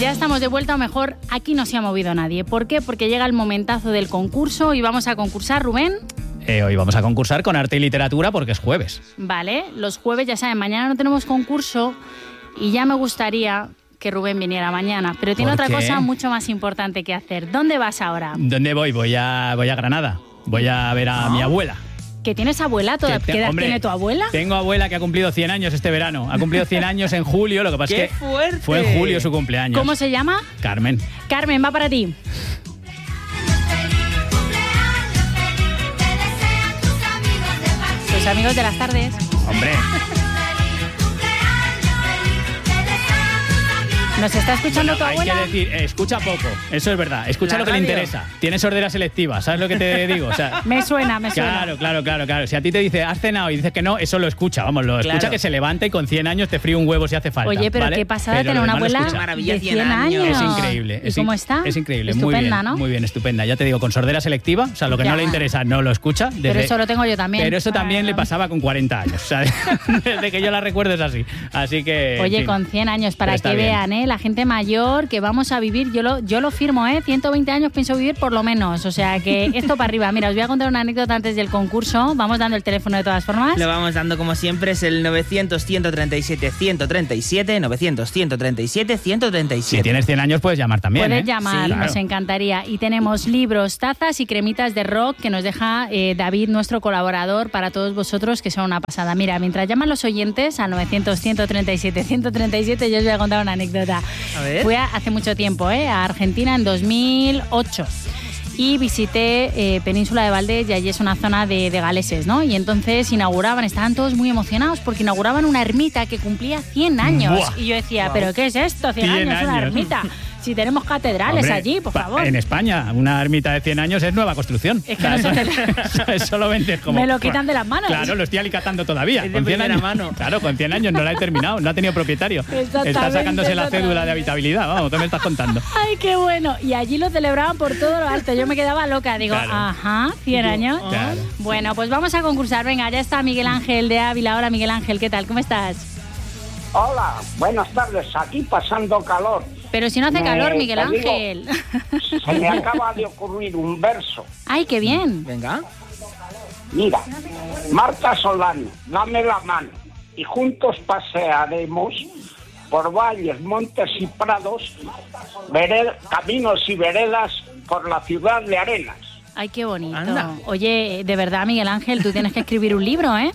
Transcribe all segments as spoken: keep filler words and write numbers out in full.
Ya estamos de vuelta, o mejor, aquí no se ha movido nadie. ¿Por qué? Porque llega el momentazo del concurso y vamos a concursar, Rubén. Eh, hoy vamos a concursar con arte y literatura porque es jueves. Vale, los jueves, ya saben, mañana no tenemos concurso y ya me gustaría que Rubén viniera mañana, pero tiene otra qué? cosa mucho más importante que hacer. ¿Dónde vas ahora? ¿Dónde voy? Voy a, voy a Granada. Voy a ver a ¿Ah? mi abuela. ¿Que tienes abuela? ¿Toda, Que te- ¿Qué edad hombre, tiene tu abuela? Tengo abuela que ha cumplido cien años este verano. Ha cumplido cien años en julio, lo que pasa ¡Qué es que fuerte! fue en julio su cumpleaños. ¿Cómo se llama? Carmen. Carmen, va para ti. Tus amigos de las tardes. Hombre, ¿Nos está escuchando bueno, tu hay abuela? que decir, eh, escucha poco, eso es verdad. Escucha La lo que le radio. interesa. Tiene sordera selectiva, ¿sabes lo que te digo? O sea, Me suena, me suena. Claro, claro, claro, claro. Si a ti te dice, has cenado y dices que no, eso lo escucha, vamos, lo escucha, Claro. que se levanta y con cien años te fríe un huevo si hace falta. Oye, pero ¿vale? qué pasada Pero tener lo una demás lo abuela escucha. Maravilla, de cien cien años. años. Es increíble. ¿Y es cómo in- está? Es increíble, muy Estupenda, bien. ¿no? Muy bien, estupenda. Ya te digo, con sordera selectiva, o sea, lo que Ya. no le interesa no lo escucha. Pero desde- eso lo tengo yo también. Pero eso también Ah. le pasaba con cuarenta años. O sea, desde que yo la recuerdo es así. Así que. en Oye, fin. con cien años, para Pero está que bien. vean, ¿eh? La gente mayor que vamos a vivir, yo lo, yo lo firmo, ¿eh? ciento veinte años pienso vivir por lo menos. O sea, que esto para arriba. Mira, os voy a contar una anécdota antes del concurso. Vamos dando el teléfono de todas formas. Lo vamos dando como siempre, es el novecientos, ciento treinta y siete, ciento treinta y siete, novecientos, ciento treinta y siete, ciento treinta y siete. Si tienes cien años, puedes llamar también. Puedes ¿eh? llamar, Sí, nos claro. encantaría. Y tenemos libros, tazas y cremitas de rock que nos deja eh, David, nuestro colaborador, para todos vosotros, que son una pasada. Mira, mientras llaman los oyentes al novecientos, ciento treinta y siete, ciento treinta y siete, yo os voy a contar una anécdota. A ver. Fui a- hace mucho tiempo, ¿eh? a Argentina en dos mil ocho. Y visité eh, Península de Valdés y allí es una zona de, de galeses, ¿no? Y entonces inauguraban, estaban todos muy emocionados porque inauguraban una ermita que cumplía cien años. Buah. Y yo decía, ¿pero qué es esto? cien, cien años, una años. ermita. Si tenemos catedrales Hombre, allí, por pa- favor. En España, una ermita de cien años es nueva construcción. Es que no O sea, se eso, eso lo vendes como. Me lo quitan de las manos. Claro, lo estoy alicatando todavía. Es de Con cien primera años. mano. Claro, con cien años no la he terminado, no ha tenido propietario. Exactamente, Está sacándose la exactamente. cédula de habitabilidad. Vamos, ¿qué me estás contando? Ay, qué bueno. Y allí lo celebraban por todo lo alto. Yo me quedaba loca. Digo, Claro. ajá, cien años. Claro. Bueno, pues vamos a concursar. Venga, ya está Miguel Ángel de Ávila. Hola, Miguel Ángel, ¿qué tal? ¿Cómo estás? Hola, buenas tardes. Aquí pasando calor. Pero si no hace Me- calor, Miguel te digo, Ángel. Se me acaba de ocurrir un verso. Ay, qué bien. Venga. Mira, Marta Solano, dame la mano y juntos pasearemos por valles, montes y prados, vered- caminos y veredas por la ciudad de Arenas. Ay, qué bonito. Anda. Oye, de verdad, Miguel Ángel, tú tienes que escribir un libro, ¿eh?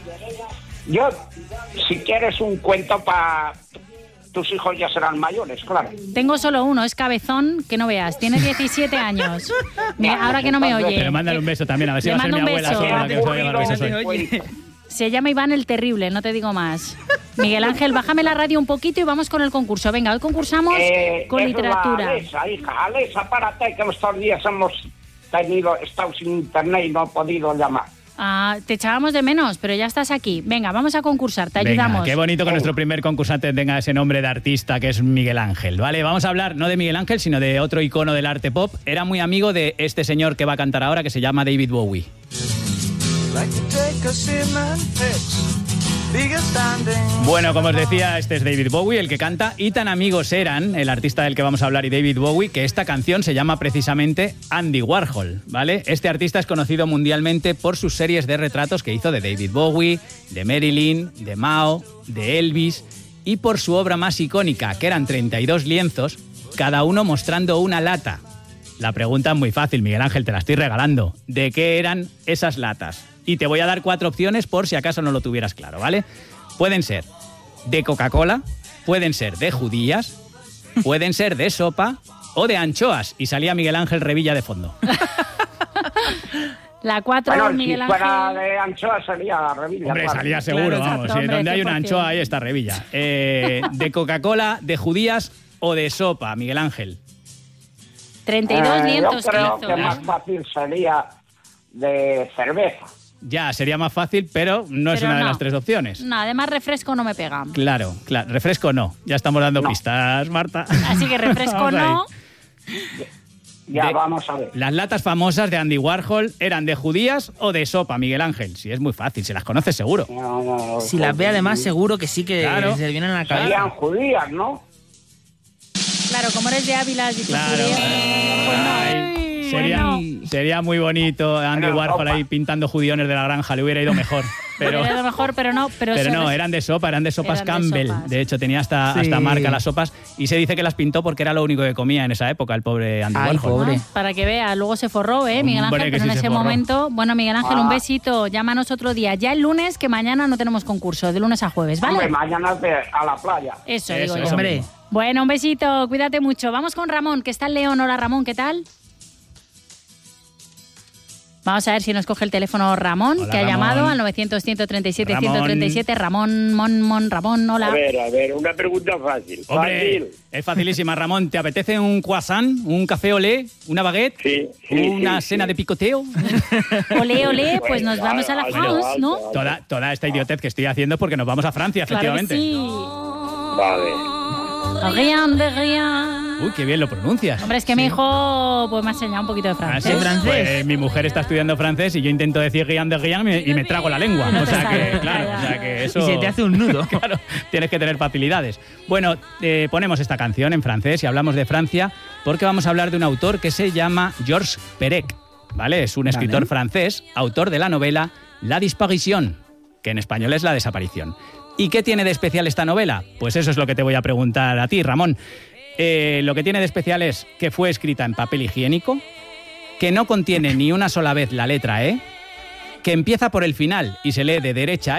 Yo, si quieres un cuento para tus hijos ya serán mayores, claro. Tengo solo uno, es cabezón, que no veas. Tiene diecisiete años. Mira, ahora que no me oye. Pero mándale un beso también, a ver si Le va a ser mi mando un abuela beso. sola la que os va a llevar Ocurrido besos un hoy. Oye. Se llama Iván el Terrible, no te digo más. Miguel Ángel, bájame la radio un poquito y vamos con el concurso. Venga, hoy concursamos Eh, con es literatura. La Alexa, hija, Alexa, párate, que estos días hemos tenido, estado sin internet y no he podido llamar. Ah, te echábamos de menos, pero ya estás aquí. Venga, vamos a concursar, te Venga, ayudamos. qué bonito que Venga. nuestro primer concursante tenga ese nombre de artista que es Miguel Ángel, ¿vale? Vamos a hablar no de Miguel Ángel, sino de otro icono del arte pop. Era muy amigo de este señor que va a cantar ahora, que se llama David Bowie. Bueno, como os decía, este es David Bowie, el que canta, y tan amigos eran, el artista del que vamos a hablar y David Bowie, que esta canción se llama precisamente Andy Warhol, ¿vale? Este artista es conocido mundialmente por sus series de retratos que hizo de David Bowie, de Marilyn, de Mao, de Elvis, y por su obra más icónica, que eran treinta y dos lienzos, cada uno mostrando una lata. La pregunta es muy fácil, Miguel Ángel, te la estoy regalando. ¿De qué eran esas latas? Y te voy a dar cuatro opciones por si acaso no lo tuvieras claro, ¿vale? Pueden ser de Coca-Cola, pueden ser de judías, pueden ser de sopa o de anchoas. Y salía Miguel Ángel Revilla de fondo. La cuatro, Bueno, Miguel si fuera Ángel. de anchoa sería la revilla. Hombre, claro. salía seguro, Claro, vamos. exacto, Si hombre, donde hay una cien por cien. anchoa, ahí está Revilla. Eh, de Coca-Cola, de judías o de sopa, Miguel Ángel. treinta y dos Eh, lienzos yo creo que que hizo. más fácil sería de cerveza. Ya, sería más fácil, pero no es Pero una de no. las tres opciones. No, además refresco no me pega. Claro, claro. Refresco no. Ya estamos dando No. pistas, Marta. Así que refresco Vamos ahí. no. Ya, De- vamos a ver. Las latas famosas de Andy Warhol eran de judías o de sopa, Miguel Ángel. Si es muy fácil, si las conoces seguro. No, no, no, Si las ve además seguro que sí que Claro. se le vienen a la Serían cabeza. judías, ¿no? claro, como eres de Ávila, dices, Claro. pues no. Ay, sería, Bueno. sería muy bonito Andy Pero Warhol sopa. ahí pintando judiones de la granja, le hubiera ido mejor. Pero, Pero a lo mejor, pero no. Pero, pero eso no, es- eran de sopa, eran de sopas Eran de Campbell. sopas. De hecho, tenía hasta, Sí. hasta marca las sopas y se dice que las pintó porque era lo único que comía en esa época, el pobre Andy Ay, Warhol. pobre. ¿no? Para que vea, luego se forró, ¿eh, Miguel Hombre, Ángel? que Pero sí en se ese forró. momento, bueno, Miguel Ángel, un Ah. besito, llámanos otro día. Ya el lunes, que mañana no tenemos concurso, de lunes a jueves, ¿vale? Hombre, mañana de- a la playa. Eso, Eso, digo yo. eso Hombre. mismo. Bueno, un besito, cuídate mucho. Vamos con Ramón, que está en León. Hola, Ramón, ¿qué tal? Vamos a ver si nos coge el teléfono Ramón, Hola, que ha Ramón. llamado al novecientos, ciento treinta y siete, Ramón. ciento treinta y siete. Ramón, Mon, Mon, Ramón, hola. A ver, a ver, una pregunta fácil. Hombre, Fácil. es facilísima, Ramón. ¿Te apetece un croissant, un café olé, una baguette, Sí, sí, una sí, cena sí. de picoteo? Olé, olé, pues Bueno, nos vamos a la alto, France, alto, ¿no? alto. Toda, toda esta idiotez que estoy haciendo es porque nos vamos a Francia, Claro que efectivamente. sí. Vale. Rien de rien. Uy, qué bien lo pronuncias. Hombre, es que mi hijo pues me ha enseñado un poquito de Ah, francés. sí, francés? pues, mi mujer está estudiando francés y yo intento decir Guillain de Guillain y me, y me trago la lengua. No O te sea sale, que, claro, ya. o sea que eso... Y se te hace un nudo. Claro, tienes que tener facilidades. Bueno, eh, ponemos esta canción en francés y hablamos de Francia porque vamos a hablar de un autor que se llama Georges Perec, ¿vale? Es un escritor francés, autor de la novela La disparición, que en español es La desaparición. ¿Y qué tiene de especial esta novela? Pues eso es lo que te voy a preguntar a ti, Ramón. Eh, lo que tiene de especial es que fue escrita en papel higiénico, que no contiene ni una sola vez la letra E, que empieza por el final y se lee de derecha a